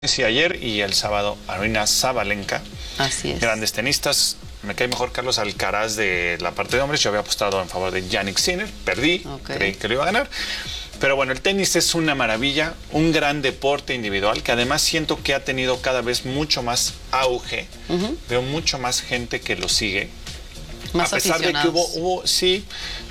Sí, ayer y el sábado, Aryna Sabalenka. Así es. Grandes tenistas. Me cae mejor Carlos Alcaraz de la parte de hombres. Yo había apostado en favor de Jannik Sinner. Perdí, creí que lo iba a ganar. Pero bueno, el tenis es una maravilla, un gran deporte individual que además siento que ha tenido cada vez mucho más auge. Veo mucho más gente que lo sigue. Más a pesar de que aficionados. sí,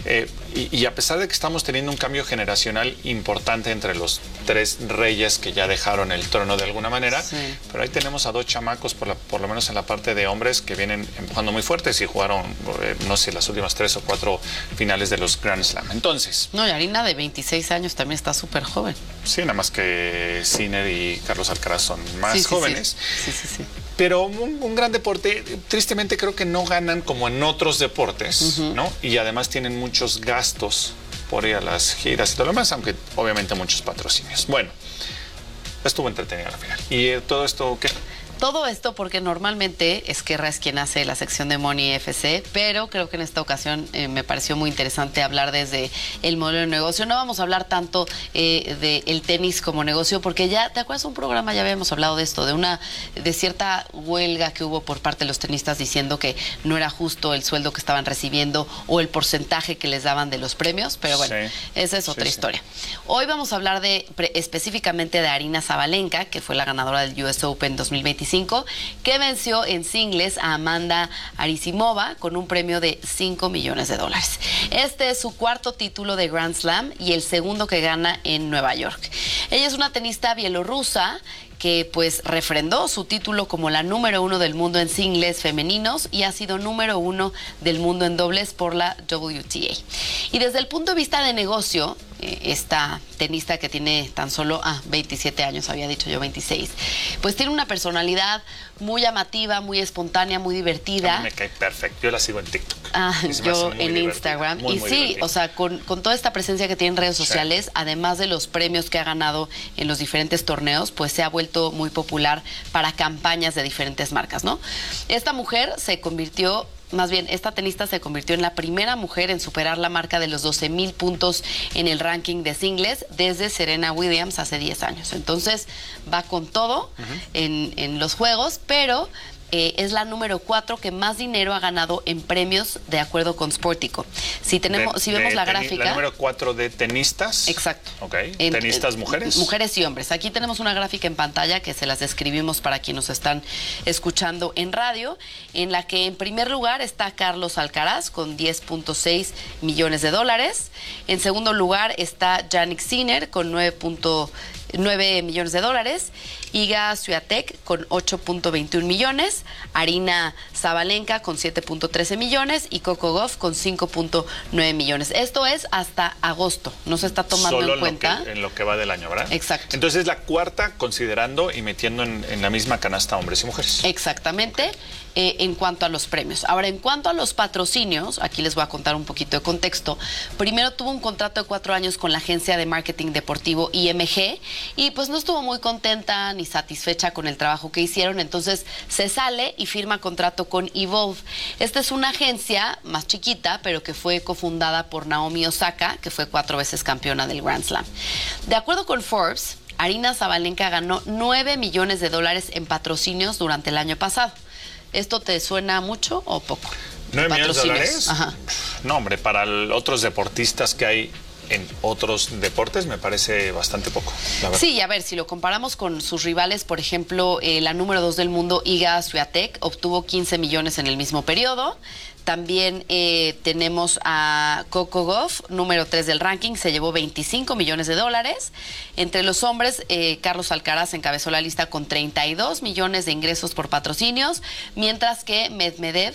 y a pesar de que estamos teniendo un cambio generacional importante entre los tres reyes que ya dejaron el trono de alguna manera, Sí. pero ahí tenemos a dos chamacos, por lo menos en la parte de hombres, que vienen empujando muy fuertes y jugaron, no sé, las últimas 3 o 4 finales de los Grand Slam. Entonces, No, y Aryna de 26 años también está súper joven. sí, nada más que Sinner y Carlos Alcaraz son más Sí, jóvenes. Sí. Pero un gran deporte, tristemente creo que no ganan como en otros deportes, ¿no? Y además tienen muchos gastos por ir a las giras y todo lo demás, aunque obviamente muchos patrocinios. Bueno, estuvo entretenido al final. ¿Y todo esto qué? Todo esto porque normalmente Esquerra es quien hace la sección de Money FC, pero creo que en esta ocasión me pareció muy interesante hablar desde el modelo de negocio. No vamos a hablar tanto del tenis como negocio, porque ya, ¿te acuerdas un programa? Ya habíamos hablado de esto, de cierta huelga que hubo por parte de los tenistas diciendo que no era justo el sueldo que estaban recibiendo o el porcentaje que les daban de los premios, pero bueno, Sí. esa es otra historia. Hoy vamos a hablar específicamente de Aryna Sabalenka, que fue la ganadora del US Open 2025, que venció en singles a Amanda Anisimova con un premio de $5 millones. Este es su cuarto título de Grand Slam y el segundo que gana en Nueva York. Ella es una tenista bielorrusa que pues refrendó su título como la número 1 del mundo en singles femeninos y ha sido número 1 del mundo en dobles por la WTA. Y desde el punto de vista de negocio, esta tenista que tiene tan solo 27 años, había dicho yo 26, pues tiene una personalidad muy llamativa, muy espontánea, muy divertida. A mí me cae perfecto, yo la sigo en TikTok. Yo en Instagram. Muy, y muy sí, divertida. o sea, con toda esta presencia que tiene en redes sociales, además de los premios que ha ganado en los diferentes torneos, pues se ha vuelto muy popular para campañas de diferentes marcas, ¿no? Esta mujer esta tenista se convirtió en la primera mujer en superar la marca de los 12,000 puntos en el ranking de singles desde Serena Williams hace 10 años. Entonces va con todo en los juegos, pero es la número 4 que más dinero ha ganado en premios de acuerdo con Sportico. Si vemos la gráfica... La número 4 de tenistas. Exacto. Ok. ¿Tenistas mujeres? Mujeres y hombres. Aquí tenemos una gráfica en pantalla que se las describimos para quienes nos están escuchando en radio, en la que en primer lugar está Carlos Alcaraz con $10.6 millones. En segundo lugar está Jannik Sinner con $9 millones, Iga Swiatek con 8.21 millones, Aryna Sabalenka con 7.13 millones y Coco Gauff con 5.9 millones. Esto es hasta agosto, no se está tomando Solo en cuenta. En lo que va del año, ¿verdad? Exacto. Entonces es la cuarta considerando y metiendo en la misma canasta hombres y mujeres. Exactamente. En cuanto a los premios. Ahora, en cuanto a los patrocinios, aquí les voy a contar un poquito de contexto. Primero tuvo un contrato de 4 años con la agencia de marketing deportivo IMG y pues no estuvo muy contenta ni satisfecha con el trabajo que hicieron, entonces se sale y firma contrato con Evolve. Esta es una agencia más chiquita, pero que fue cofundada por Naomi Osaka, que fue 4 veces campeona del Grand Slam. De acuerdo con Forbes, Aryna Sabalenka ganó $9 millones en patrocinios durante el año pasado. ¿Esto te suena mucho o poco? ¿9 millones? Ajá. No, hombre, para otros deportistas que hay en otros deportes me parece bastante poco, la verdad. Sí, a ver, si lo comparamos con sus rivales, por ejemplo, la número 2 del mundo, Iga Swiatek, obtuvo 15 millones en el mismo periodo. También tenemos a Coco Gauff, número 3 del ranking, se llevó $25 millones. Entre los hombres, Carlos Alcaraz encabezó la lista con 32 millones de ingresos por patrocinios, mientras que Medvedev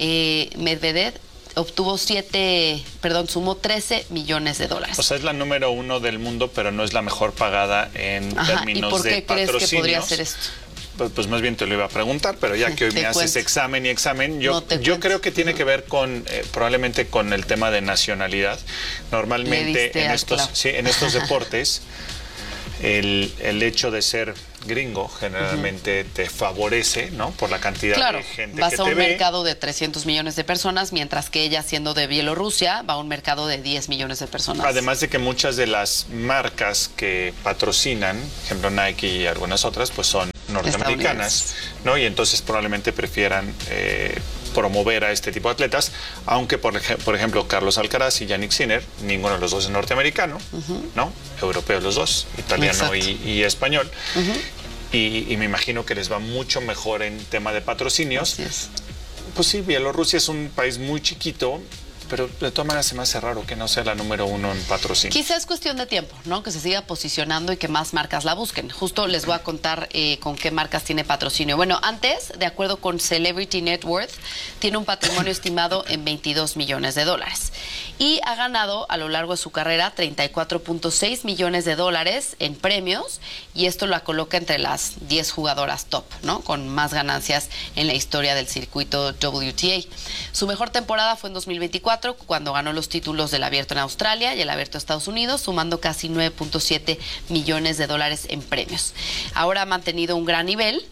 sumó $13 millones. O sea, es la número 1 del mundo, pero no es la mejor pagada en términos de patrocinios. ¿Y por qué crees que podría ser esto? Pues más bien te lo iba a preguntar, pero ya que hoy me haces examen, yo creo que tiene que ver con probablemente con el tema de nacionalidad. Normalmente en estos deportes el hecho de ser gringo generalmente te favorece, ¿no? Por la cantidad de gente que te ve. Vas a un mercado de 300 millones de personas, mientras que ella, siendo de Bielorrusia, va a un mercado de 10 millones de personas. Además de que muchas de las marcas que patrocinan, por ejemplo Nike y algunas otras, pues son norteamericanas, ¿no? Y entonces probablemente prefieran promover a este tipo de atletas, aunque por ejemplo Carlos Alcaraz y Jannik Sinner, ninguno de los dos es norteamericano, ¿no? Europeos los dos, italiano y español. Y me imagino que les va mucho mejor en tema de patrocinios. Pues sí, Bielorrusia es un país muy chiquito, pero de todas maneras se me hace raro que no sea la número 1 en patrocinio. Quizás es cuestión de tiempo, ¿no? Que se siga posicionando y que más marcas la busquen. Justo les voy a contar con qué marcas tiene patrocinio. Bueno, antes, de acuerdo con Celebrity Net Worth, tiene un patrimonio estimado en $22 millones. Y ha ganado a lo largo de su carrera $34.6 millones en premios, y esto la coloca entre las 10 jugadoras top, ¿no? Con más ganancias en la historia del circuito WTA. Su mejor temporada fue en 2024, cuando ganó los títulos del Abierto en Australia y el Abierto de Estados Unidos, sumando casi $9.7 millones en premios. Ahora ha mantenido un gran nivel.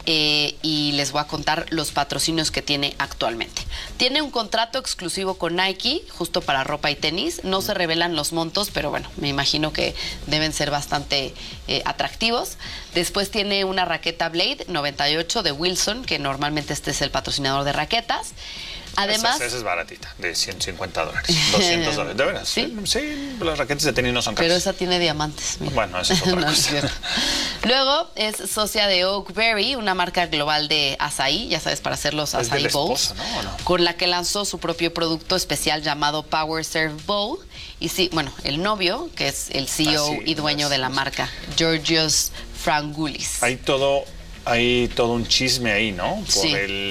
Y les voy a contar los patrocinios que tiene actualmente. Tiene un contrato exclusivo con Nike, justo para ropa y tenis. No se revelan los montos, pero bueno, me imagino que deben ser bastante atractivos. Después tiene una raqueta Blade 98 de Wilson, que normalmente este es el patrocinador de raquetas. Además, esa es baratita, de $150, $200, de veras. Sí, las raquetas de tenis no son caras. Pero esa tiene diamantes. Mira. Bueno, eso es otra cosa. Luego es socia de Oakberry, una marca global de açaí, ya sabes, para hacer los açaí bowls, ¿no? ¿O no? Con la que lanzó su propio producto especial llamado Power Serve Bowl. Y sí, bueno, el novio, que es el CEO y dueño de la marca, Georgios Frangoulis. Hay todo un chisme ahí, ¿no? Por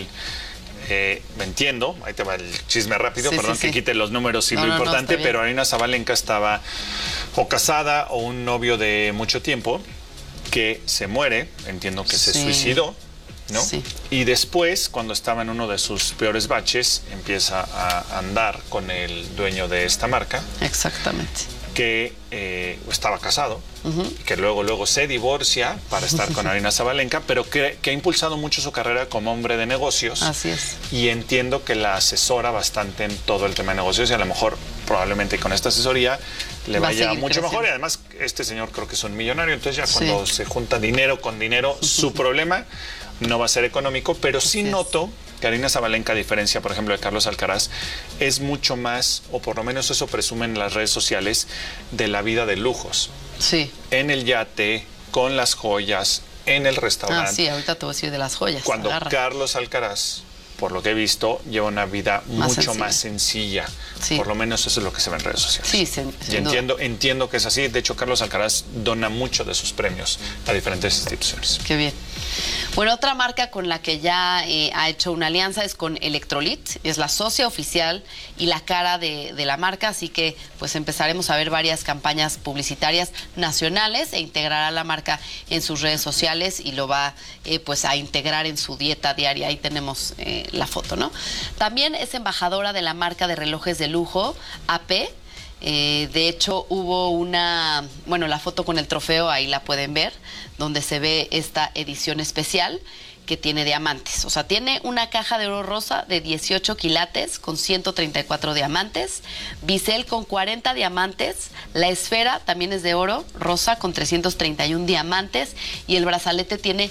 me entiendo, ahí te va el chisme rápido, que quite los números y lo importante, pero Aryna Sabalenka estaba o casada o un novio de mucho tiempo que se muere, entiendo que se suicidó, ¿no? Sí. Y después, cuando estaba en uno de sus peores baches, empieza a andar con el dueño de esta marca. Exactamente. Que estaba casado, que luego se divorcia para estar con Aryna Sabalenka, pero que ha impulsado mucho su carrera como hombre de negocios. Así es. Y entiendo que la asesora bastante en todo el tema de negocios, y a lo mejor probablemente con esta asesoría le vaya mucho mejor. Y además este señor creo que es un millonario, entonces ya cuando se junta dinero con dinero, su problema no va a ser económico, pero sí noto que Aryna Sabalenka, a diferencia, por ejemplo, de Carlos Alcaraz, es mucho más, o por lo menos eso presumen en las redes sociales, de la vida de lujos. Sí. En el yate, con las joyas, en el restaurante. Sí, ahorita te voy a decir de las joyas. Cuando Carlos Alcaraz, por lo que he visto, lleva una vida mucho más sencilla. Sí. Por lo menos eso es lo que se ve en redes sociales. Sí, y entiendo que es así. De hecho, Carlos Alcaraz dona mucho de sus premios a diferentes instituciones. Qué bien. Bueno, otra marca con la que ya ha hecho una alianza es con Electrolit, es la socia oficial y la cara de la marca, así que pues empezaremos a ver varias campañas publicitarias nacionales e integrará la marca en sus redes sociales y lo va pues a integrar en su dieta diaria. Ahí tenemos la foto, ¿no? También es embajadora de la marca de relojes de lujo AP. De hecho, hubo la foto con el trofeo, ahí la pueden ver, donde se ve esta edición especial que tiene diamantes. O sea, tiene una caja de oro rosa de 18 quilates con 134 diamantes, bisel con 40 diamantes, la esfera también es de oro rosa con 331 diamantes y el brazalete tiene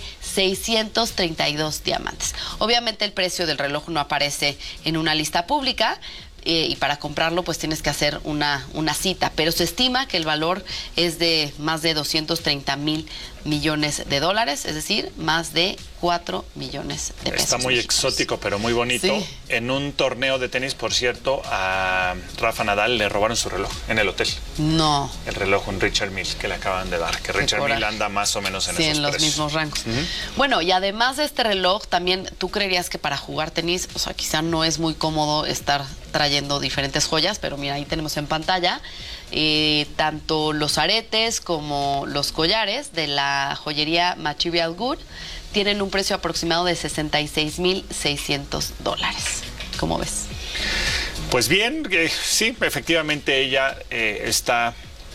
632 diamantes. Obviamente el precio del reloj no aparece en una lista pública, y para comprarlo pues tienes que hacer una cita, pero se estima que el valor es de más de 230,000 millones de dólares, es decir, más de 4 millones de pesos. Está muy exótico, pero muy bonito. Sí. En un torneo de tenis, por cierto, a Rafa Nadal le robaron su reloj en el hotel. No. El reloj, un Richard Mille que le acaban de dar, que Richard Mille anda más o menos en esos precios. Sí, en los mismos rangos. Bueno, y además de este reloj, también tú creerías que para jugar tenis, o sea, quizá no es muy cómodo estar trayendo diferentes joyas, pero mira, ahí tenemos en pantalla tanto los aretes como los collares de la joyería Material Good. Tienen un precio aproximado de $66,600. ¿Cómo ves? Pues bien, sí, efectivamente ella está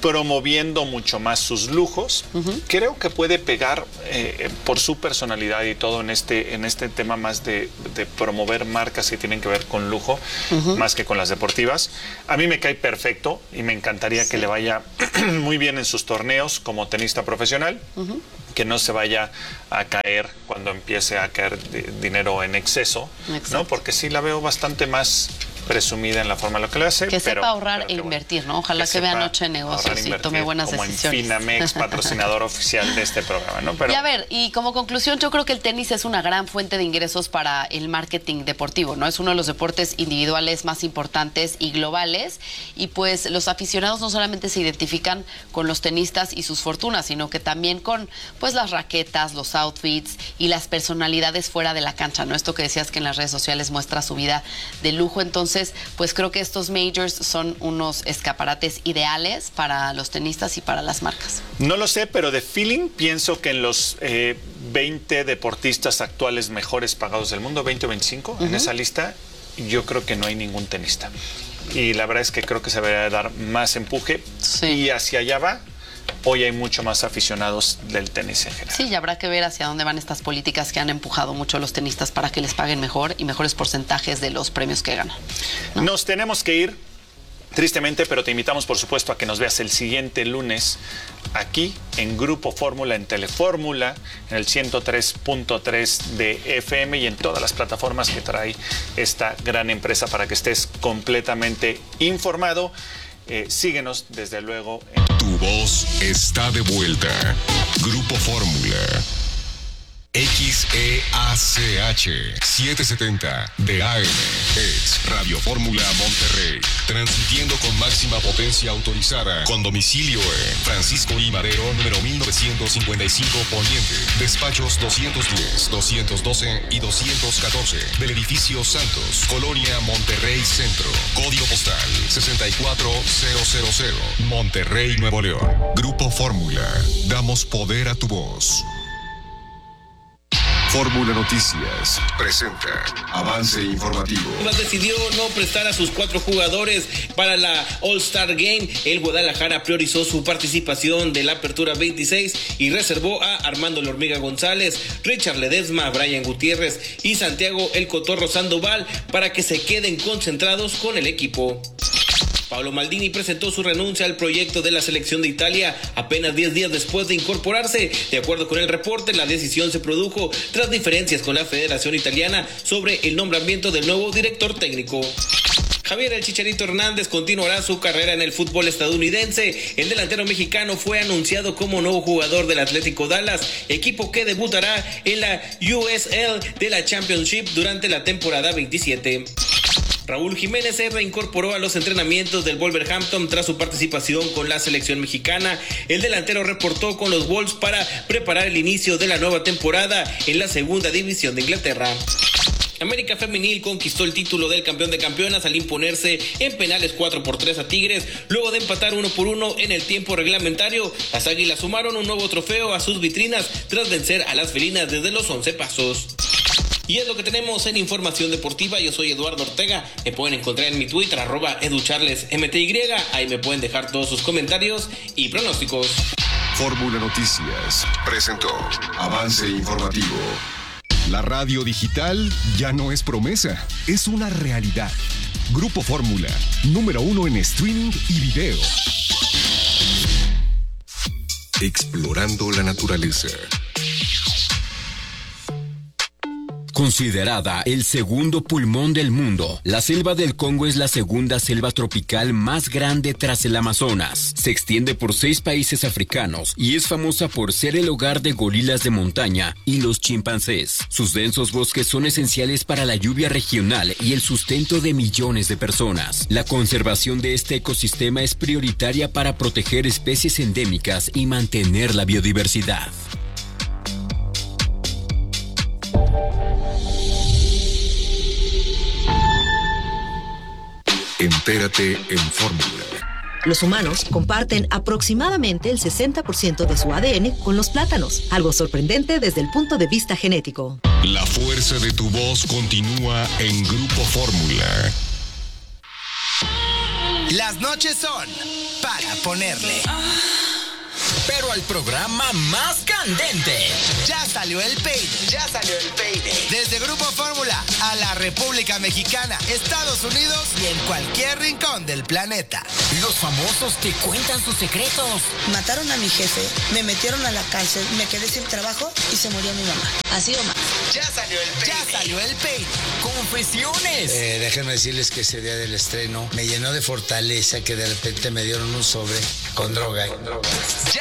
promoviendo mucho más sus lujos. Creo que puede pegar por su personalidad y todo en este tema más de promover marcas que tienen que ver con lujo, más que con las deportivas. A mí me cae perfecto y me encantaría que le vaya muy bien en sus torneos como tenista profesional, que no se vaya a caer cuando empiece a caer dinero en exceso, ¿no? Porque sí la veo bastante más presumida en la forma en la que lo hace. Que sepa ahorrar e invertir, ¿no? Ojalá que vea Noche de Negocios y tome buenas decisiones. Como en Finamex, patrocinador oficial de este programa, ¿no? Pero... Y a ver, y como conclusión, yo creo que el tenis es una gran fuente de ingresos para el marketing deportivo, ¿no? Es uno de los deportes individuales más importantes y globales, y pues los aficionados no solamente se identifican con los tenistas y sus fortunas, sino que también con pues las raquetas, los outfits y las personalidades fuera de la cancha, ¿no? Esto que decías que en las redes sociales muestra su vida de lujo. Entonces, pues creo que estos majors son unos escaparates ideales para los tenistas y para las marcas. No lo sé, pero de feeling pienso que en los 20 deportistas actuales mejores pagados del mundo, 20 o 25, en esa lista, yo creo que no hay ningún tenista. Y la verdad es que creo que se debería dar más empuje, y hacia allá va. Hoy hay mucho más aficionados del tenis en general. Sí, y habrá que ver hacia dónde van estas políticas que han empujado mucho a los tenistas para que les paguen mejor y mejores porcentajes de los premios que ganan, ¿no? Nos tenemos que ir, tristemente, pero te invitamos, por supuesto, a que nos veas el siguiente lunes aquí en Grupo Fórmula, en Telefórmula, en el 103.3 de FM y en todas las plataformas que trae esta gran empresa para que estés completamente informado. Síguenos, desde luego. Tu voz está de vuelta. Grupo Fórmula. XEACH 770 de AM es Radio Fórmula Monterrey, transmitiendo con máxima potencia autorizada, con domicilio en Francisco I. Madero, número 1955 Poniente, despachos 210, 212 y 214 del edificio Santos, Colonia Monterrey Centro, código postal 64000, Monterrey, Nuevo León. Grupo Fórmula, damos poder a tu voz. Fórmula Noticias presenta avance informativo. Decidió no prestar a sus 4 jugadores para la All-Star Game. El Guadalajara priorizó su participación de la Apertura 26 y reservó a Armando La Hormiga González, Richard Ledesma, Brian Gutiérrez y Santiago El Cotorro Sandoval para que se queden concentrados con el equipo. Paolo Maldini presentó su renuncia al proyecto de la selección de Italia apenas 10 días después de incorporarse. De acuerdo con el reporte, la decisión se produjo tras diferencias con la Federación Italiana sobre el nombramiento del nuevo director técnico. Javier El Chicharito Hernández continuará su carrera en el fútbol estadounidense. El delantero mexicano fue anunciado como nuevo jugador del Atlético Dallas, equipo que debutará en la USL de la Championship durante la temporada 27. Raúl Jiménez se reincorporó a los entrenamientos del Wolverhampton tras su participación con la selección mexicana. El delantero reportó con los Wolves para preparar el inicio de la nueva temporada en la segunda división de Inglaterra. América Femenil conquistó el título del campeón de campeonas al imponerse en penales 4-3 a Tigres, luego de empatar 1-1 en el tiempo reglamentario. Las Águilas sumaron un nuevo trofeo a sus vitrinas tras vencer a las felinas desde los 11 pasos. Y es lo que tenemos en Información Deportiva. Yo soy Eduardo Ortega. Me pueden encontrar en mi Twitter, @educharlesmty. Ahí me pueden dejar todos sus comentarios y pronósticos. Fórmula Noticias presentó avance informativo. La radio digital ya no es promesa, es una realidad. Grupo Fórmula, número 1 en streaming y video. Explorando la naturaleza. Considerada el segundo pulmón del mundo, la selva del Congo es la segunda selva tropical más grande tras el Amazonas. Se extiende por 6 países africanos y es famosa por ser el hogar de gorilas de montaña y los chimpancés. Sus densos bosques son esenciales para la lluvia regional y el sustento de millones de personas. La conservación de este ecosistema es prioritaria para proteger especies endémicas y mantener la biodiversidad. Entérate en Fórmula. Los humanos comparten aproximadamente el 60% de su ADN con los plátanos, algo sorprendente desde el punto de vista genético. La fuerza de tu voz continúa en Grupo Fórmula. Las noches son para ponerle. Pero al programa más candente. Ya salió el peine. Desde Grupo Fórmula a la República Mexicana, Estados Unidos y en cualquier rincón del planeta. Los famosos que cuentan sus secretos. Mataron a mi jefe, me metieron a la cárcel, me quedé sin trabajo y se murió mi mamá. Así o más. Ya salió el peine. Confesiones. Déjenme decirles que ese día del estreno me llenó de fortaleza que de repente me dieron un sobre con droga. Ya